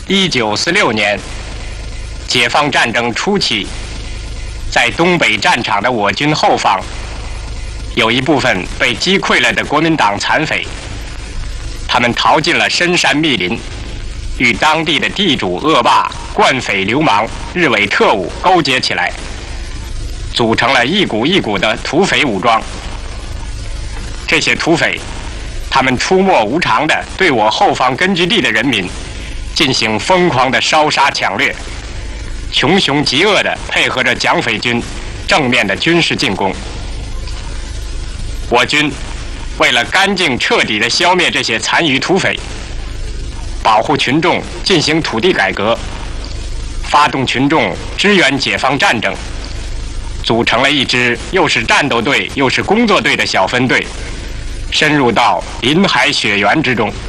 1946年，解放战争初期，在东北战场的我军后方，有一部分被击溃了的国民党残匪，他们逃进了深山密林，与当地的地主、恶霸、惯匪、流氓、日伪特务勾结起来，组成了一股一股的土匪武装。这些土匪，他们出没无常地对我后方根据地的人民进行疯狂的烧杀抢掠，穷凶极恶地配合着蒋匪军正面的军事进攻。我军为了干净彻底地消灭这些残余土匪，保护群众进行土地改革，发动群众支援解放战争，组成了一支又是战斗队又是工作队的小分队，深入到林海雪原之中。